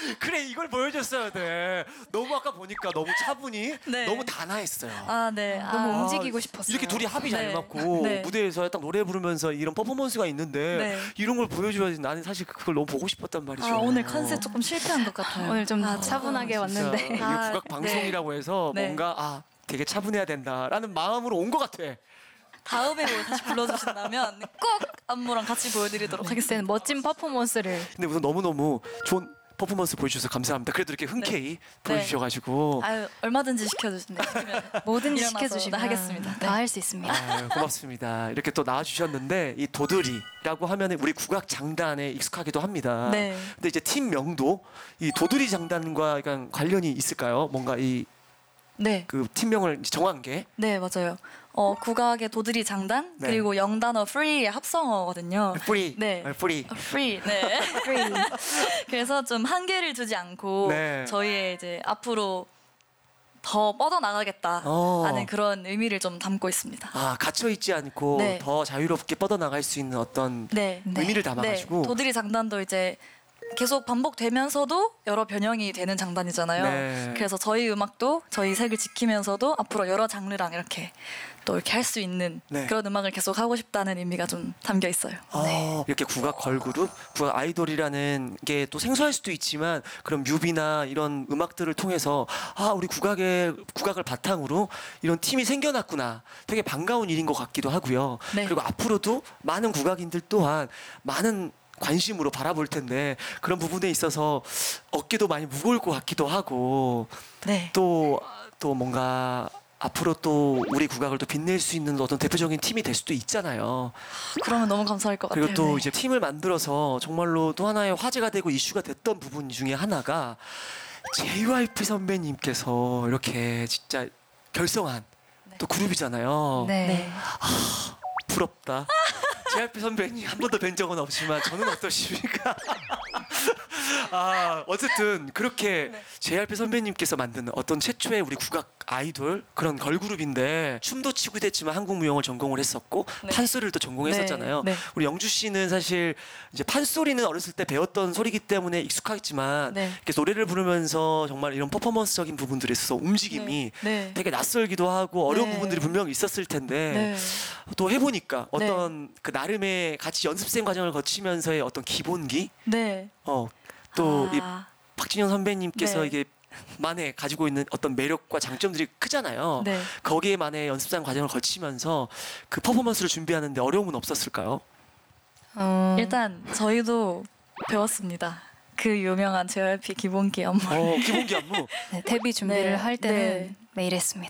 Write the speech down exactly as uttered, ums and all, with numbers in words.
그래 이걸 보여줬어야 돼. 너무 아까 보니까 너무 차분히 네. 너무 단아했어요. 아, 네. 너무 아, 움직이고 싶었어요. 이렇게 둘이 합이 잘 네. 맞고 네. 무대에서 딱 노래 부르면서 이런 퍼포먼스가 있는데 네. 이런 걸 보여줘야지. 나는 사실 그걸 너무 보고 싶었단 말이죠. 아, 오늘 컨셉 조금 실패한 것 같아요. 오늘 좀 아, 차분하게 왔는데. 진짜 이게 아, 국악 방송이라고 해서 네. 뭔가 아 되게 차분해야 된다라는 마음으로 온 것 같아. 다음에 뭐 다시 불러주신다면 꼭 안무랑 같이 보여드리도록 하겠습니다. 그때는 멋진 퍼포먼스를. 근데 우선 너무너무 좋은 퍼포먼스 보여주셔서 감사합니다. 그래도 이렇게 흔쾌히 보여주셔가지고 아유, 얼마든지 시켜주신다. 시키면 뭐든지 일어나서 시켜주시면 하겠습니다. 네. 다 할 수 있습니다. 아유, 고맙습니다. 이렇게 또 나와주셨는데 이 도드리라고 하면은 우리 국악 장단에 익숙하기도 합니다. 네. 근데 이제 팀명도 이 도드리 장단과 약간 관련이 있을까요? 뭔가 이 네. 그 팀명을 정한 게 네, 맞아요. 어, 국악의 도드리 장단 네. 그리고 영단어 free의 합성어거든요. 프리, 네. 프리. free. 네. free. 그래서 좀 한계를 두지 않고 네. 저희의 이제 앞으로 더 뻗어 나가겠다 어. 하는 그런 의미를 좀 담고 있습니다. 아 갇혀 있지 않고 네. 더 자유롭게 뻗어 나갈 수 있는 어떤 네. 의미를 담아가지고 네. 도드리 장단도 이제 계속 반복되면서도 여러 변형이 되는 장단이잖아요. 네. 그래서 저희 음악도 저희 색을 지키면서도 앞으로 여러 장르랑 이렇게 또 이렇게 할 수 있는 네. 그런 음악을 계속 하고 싶다는 의미가 좀 담겨 있어요. 어, 이렇게 국악 걸그룹, 국악 아이돌이라는 게 또 생소할 수도 있지만 그런 뮤비나 이런 음악들을 통해서 아 우리 국악의 국악을 바탕으로 이런 팀이 생겨났구나. 되게 반가운 일인 것 같기도 하고요. 네. 그리고 앞으로도 많은 국악인들 또한 많은 관심으로 바라볼 텐데 그런 부분에 있어서 어깨도 많이 무거울 것 같기도 하고 네. 또 또 뭔가 앞으로 또 우리 국악을 또 빛낼 수 있는 어떤 대표적인 팀이 될 수도 있잖아요. 그러면 너무 감사할 것 그리고 같아요. 또 네. 이제 팀을 만들어서 정말로 또 하나의 화제가 되고 이슈가 됐던 부분 중에 하나가 제이와이피 선배님께서 이렇게 진짜 결성한 또 그룹이잖아요. 네. 네. 부럽다. 제이와이피 선배님 한 번도 뵌 적은 없지만 저는 어떠십니까? 아 어쨌든 그렇게 네. 제이알피 선배님께서 만든 어떤 최초의 우리 국악 아이돌 그런 걸그룹인데 춤도 추고 됐지만 한국 무용을 전공을 했었고 네. 판소리를 또 전공했었잖아요. 네, 네. 우리 영주 씨는 사실 이제 판소리는 어렸을 때 배웠던 소리기 때문에 익숙하겠지만 네. 이렇게 노래를 부르면서 정말 이런 퍼포먼스적인 부분들에 있어서 움직임이 네. 네. 되게 낯설기도 하고 어려운 네. 부분들이 분명히 있었을 텐데 네. 또 해보니까 어떤 그 나름의 같이 연습생 과정을 거치면서의 어떤 기본기 네. 어 또 이 아, 박진영 선배님께서 네. 이게 만에 가지고 있는 어떤 매력과 장점들이 크잖아요. 네. 거기에만의 연습생 과정을 거치면서 그 퍼포먼스를 준비하는데 어려움은 없었을까요? 어, 일단 저희도 배웠습니다. 그 유명한 제이와이피 기본기 안무. 어, 기본기 안무. 네, 데뷔 준비를 네, 할 때는 네. 매일 했습니다.